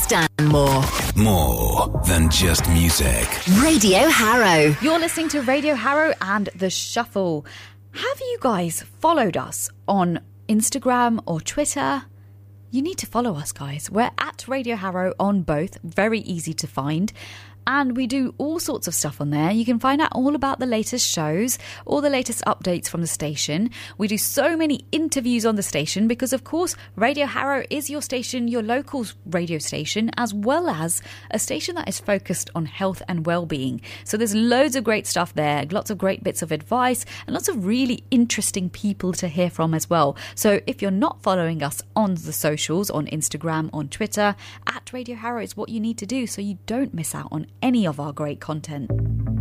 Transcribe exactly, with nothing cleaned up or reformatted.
Stanmore. More than just music. Radio Harrow. You're listening to Radio Harrow and The Shuffle. Have you guys followed us on Instagram or Twitter? You need to follow us, guys. We're at Radio Harrow on both. Very easy to find. And we do all sorts of stuff on there. You can find out all about the latest shows, all the latest updates from the station. We do so many interviews on the station because, of course, Radio Harrow is your station, your local radio station, as well as a station that is focused on health and well-being. So there's loads of great stuff there, lots of great bits of advice, and lots of really interesting people to hear from as well. So if you're not following us on the socials, on Instagram, on Twitter, at Radio Harrow is what you need to do so you don't miss out on any of our great content.